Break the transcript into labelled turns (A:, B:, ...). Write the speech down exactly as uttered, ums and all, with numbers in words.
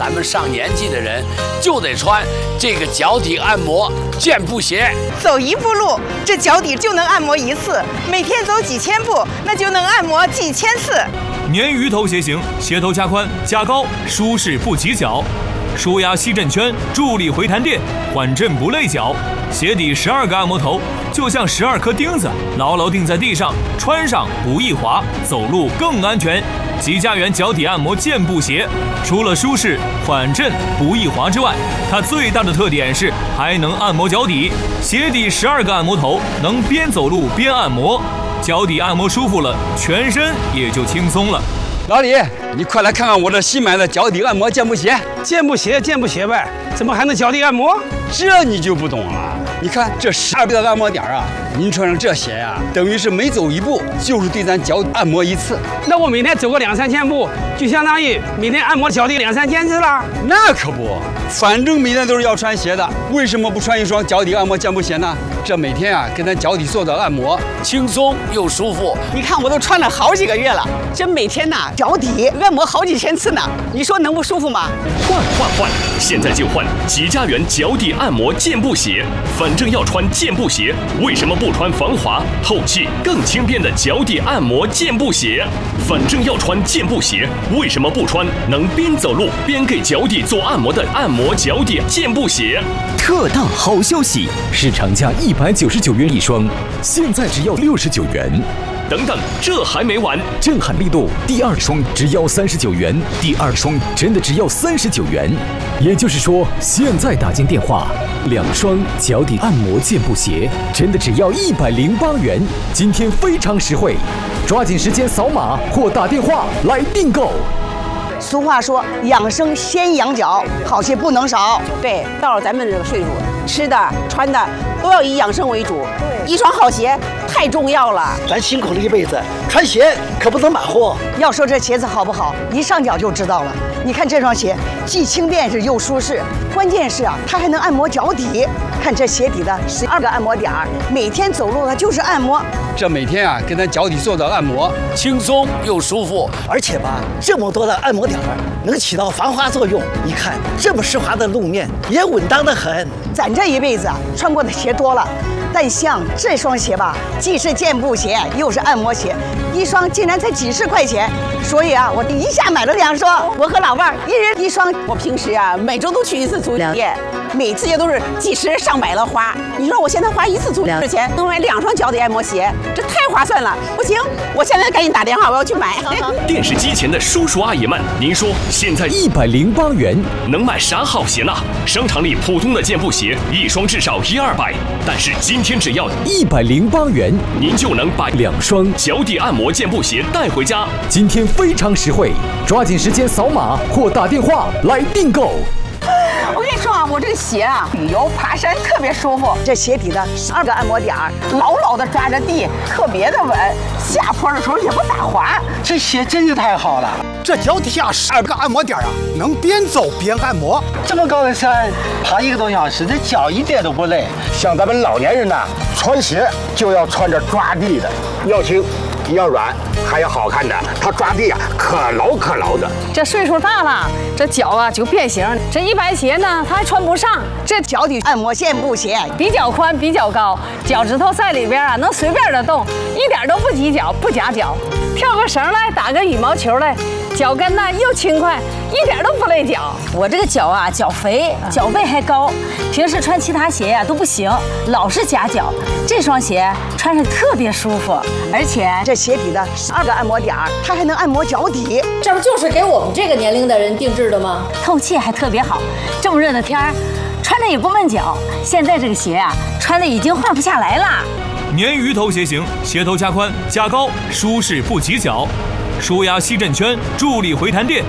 A: 咱们上年纪的人就得穿这个脚底按摩健步鞋。
B: 走一步路，这脚底就能按摩一次；每天走几千步，那就能按摩几千次。
C: 鲶鱼头鞋型，鞋头加宽加高，舒适不挤脚。舒压吸震圈，助力回弹垫，缓震不累脚。鞋底十二个按摩头，就像十二颗钉子，牢牢钉在地上，穿上不易滑，走路更安全。吉家园脚底按摩健步鞋，除了舒适、缓震、不易滑之外，它最大的特点是还能按摩脚底。鞋底十二个按摩头，能边走路边按摩，脚底按摩舒服了，全身也就轻松了。
D: 老李，你快来看看我这新买的脚底按摩健步鞋。
E: 健步鞋，健步鞋呗，怎么还能脚底按摩？
D: 这你就不懂了。你看这十二个按摩点啊，您穿上这鞋呀、啊，等于是每走一步就是对咱脚按摩一次。
E: 那我每天走个两三千步，就相当于每天按摩脚底两三千次了。
D: 那可不，反正每天都是要穿鞋的，为什么不穿一双脚底按摩健步鞋呢？这每天啊，给咱脚底做的按摩，
A: 轻松又舒服。
B: 你看我都穿了好几个月了，这每天呐脚底按摩好几千次呢，你说能不舒服吗？
F: 换换换！现在就换吉家园脚底按摩健步鞋。反正要穿健步鞋，为什么不穿防滑、透气、更轻便的脚底按摩健步鞋？反正要穿健步鞋，为什么不穿能边走路边给脚底做按摩的按摩脚底健步鞋？
G: 特大好消息，市场价一百九十九元一双，现在只要六十九元。
F: 等等，这还没完！
G: 震撼力度，第二双只要三十九元，第二双真的只要三十九元。也就是说，现在打进电话，两双脚底按摩健步鞋真的只要一百零八元。今天非常实惠，抓紧时间扫码或打电话来订购。
B: 俗话说，养生先养脚，好鞋不能少。
H: 对，到了咱们这个岁数，吃的穿的都要以养生为主。一双好鞋太重要了，
I: 咱辛苦了一辈子，穿鞋可不能马虎。
B: 要说这鞋子好不好，一上脚就知道了。你看这双鞋，既轻便是又舒适，关键是啊，它还能按摩脚底。看这鞋底的十二个按摩点儿，每天走路它就是按摩。
D: 这每天啊，给咱脚底做的按摩，
A: 轻松又舒服。
I: 而且吧，这么多的按摩点儿能起到防滑作用。你看这么湿滑的路面也稳当得很。
B: 咱这一辈子啊，穿过的鞋多了。但像这双鞋吧，既是健步鞋，又是按摩鞋，一双竟然才几十块钱，所以啊，我一下买了两双。我和老伴儿一人一双。
H: 我平时啊，每周都去一次足疗店，每次也都是几十上百了花。你说我现在花一次足疗的钱，能买两双脚底按摩鞋，这太划算了。不行，我现在赶紧打电话，我要去买。
F: 电视机前的叔叔阿姨们，您说现在
G: 一百零八元
F: 能买啥好鞋呢？商场里普通的健步鞋一双至少一二百，但是今天只要
G: 一百零八元，
F: 您就能把
G: 两双
F: 脚底按摩健步鞋带回家。
G: 今天非常实惠，抓紧时间扫码或打电话来订购。
H: 我跟你说啊，我这个鞋啊，旅游爬山特别舒服。
B: 这鞋底的十二个按摩点儿，
H: 牢牢的抓着地，特别的稳，下坡的时候也不打滑。
I: 这鞋真是太好了。
J: 这脚底下十二个按摩点啊，能边走边按摩。
I: 这么高的山，爬一个多小时，这脚一点都不累。
J: 像咱们老年人呐，穿鞋就要穿着抓地的，要轻要软，还要好看的。它抓地啊，可牢可牢的。
K: 这岁数大了，这脚啊就变形。这一般鞋呢，它还穿不上。
B: 这脚底按摩健步鞋
K: 比较宽，比较高，脚趾头在里边啊，能随便的动，一点都不挤脚，不夹脚。跳个绳来，打个羽毛球来，脚跟呢又轻快，一点都不累脚。
H: 我这个脚啊，脚肥，脚背还高，平时穿其他鞋呀、啊、都不行，老是夹脚。这双鞋穿上特别舒服，而且
B: 这鞋底的十二个按摩点儿，它还能按摩脚底。
L: 这不就是给我们这个年龄的人定制的吗？
H: 透气还特别好，这么热的天儿，穿着也不闷脚。现在这个鞋啊，穿的已经换不下来了。
C: 鲶鱼头鞋型，鞋头加宽加高，舒适不挤脚。舒压吸震圈，助力回弹垫，